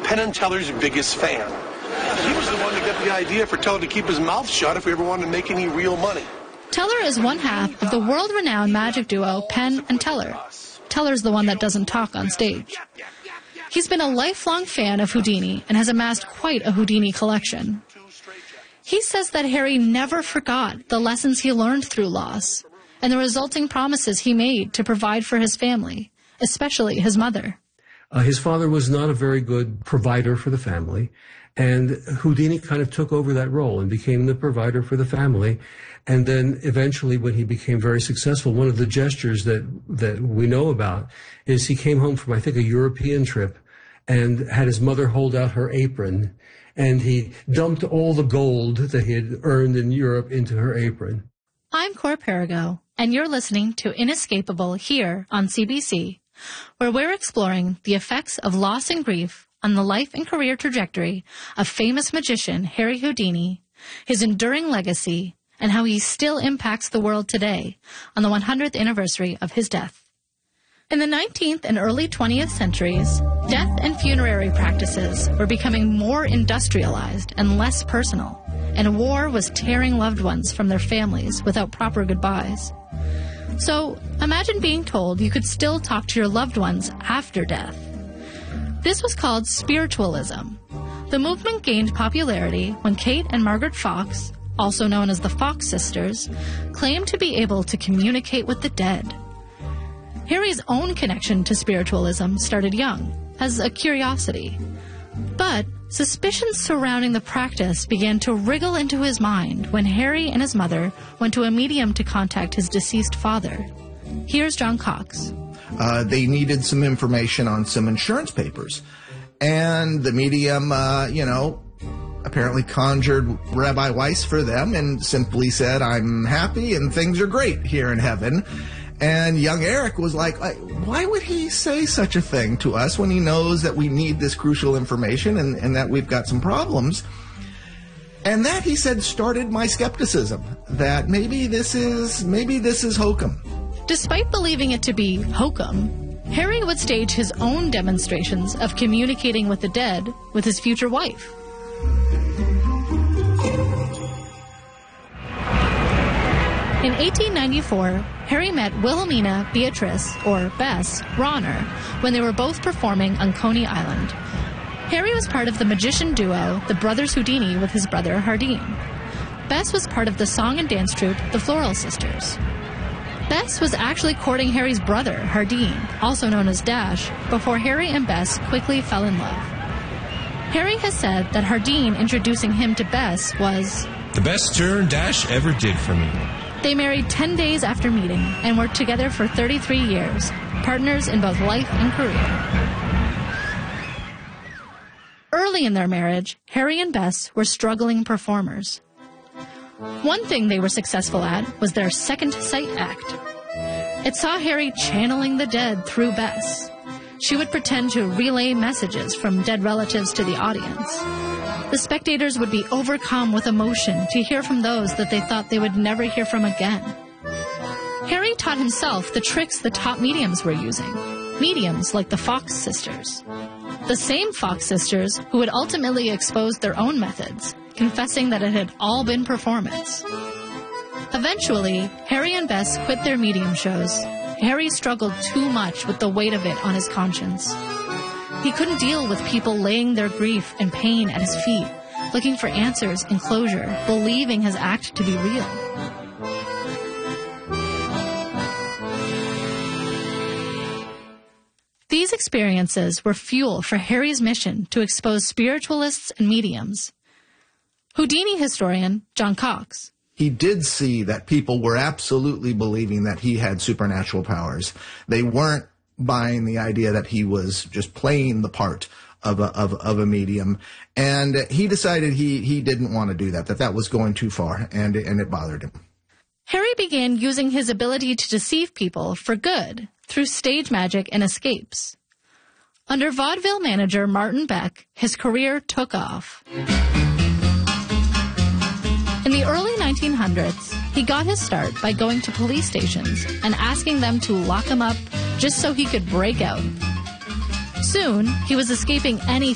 Penn and Teller's biggest fan. He was the one that got the idea for Teller to keep his mouth shut if we ever wanted to make any real money. Teller is one half of the world-renowned magic duo Penn and Teller. Teller's the one that doesn't talk on stage. He's been a lifelong fan of Houdini and has amassed quite a Houdini collection. He says that Harry never forgot the lessons he learned through loss and the resulting promises he made to provide for his family, especially his mother. His father was not a very good provider for the family, and Houdini kind of took over that role and became the provider for the family. And then eventually, when he became very successful, one of the gestures that we know about is he came home from, I think, a European trip and had his mother hold out her apron, and he dumped all the gold that he had earned in Europe into her apron. I'm Cora Perigo, and you're listening to Inescapable here on CBC, where we're exploring the effects of loss and grief on the life and career trajectory of famous magician Harry Houdini, his enduring legacy, and how he still impacts the world today on the 100th anniversary of his death. In the 19th and early 20th centuries, death and funerary practices were becoming more industrialized and less personal, and war was tearing loved ones from their families without proper goodbyes. So, imagine being told you could still talk to your loved ones after death. This was called spiritualism. The movement gained popularity when Kate and Margaret Fox, also known as the Fox sisters, claimed to be able to communicate with the dead. Harry's own connection to spiritualism started young, as a curiosity. But suspicions surrounding the practice began to wriggle into his mind when Harry and his mother went to a medium to contact his deceased father. Here's John Cox. They needed some information on some insurance papers. And the medium, apparently conjured Rabbi Weiss for them and simply said, "I'm happy and things are great here in heaven." And young Eric was like, why would he say such a thing to us when he knows that we need this crucial information and that we've got some problems? And that, he said, started my skepticism that maybe this is hokum. Despite believing it to be hokum, Harry would stage his own demonstrations of communicating with the dead with his future wife. In 1894, Harry met Wilhelmina Beatrice, or Bess, Rauner when they were both performing on Coney Island. Harry was part of the magician duo, the Brothers Houdini, with his brother Hardin. Bess was part of the song and dance troupe, the Floral Sisters. Bess was actually courting Harry's brother, Hardin, also known as Dash, before Harry and Bess quickly fell in love. Harry has said that Hardin introducing him to Bess was the best turn Dash ever did for me. They married 10 days after meeting and were together for 33 years, partners in both life and career. Early in their marriage, Harry and Bess were struggling performers. One thing they were successful at was their second sight act. It saw Harry channeling the dead through Bess. She would pretend to relay messages from dead relatives to the audience. The spectators would be overcome with emotion to hear from those that they thought they would never hear from again. Harry taught himself the tricks the top mediums were using, mediums like the Fox sisters. The same Fox sisters who would ultimately expose their own methods, confessing that it had all been performance. Eventually, Harry and Bess quit their medium shows. Harry struggled too much with the weight of it on his conscience. He couldn't deal with people laying their grief and pain at his feet, looking for answers and closure, believing his act to be real. These experiences were fuel for Harry's mission to expose spiritualists and mediums. Houdini historian John Cox. He did see that people were absolutely believing that he had supernatural powers. They weren't buying the idea that he was just playing the part of a medium. And he decided he didn't want to do that was going too far, and it bothered him. Harry began using his ability to deceive people for good through stage magic and escapes. Under vaudeville manager Martin Beck, his career took off. In the early 1900s, he got his start by going to police stations and asking them to lock him up just so he could break out. Soon, he was escaping anything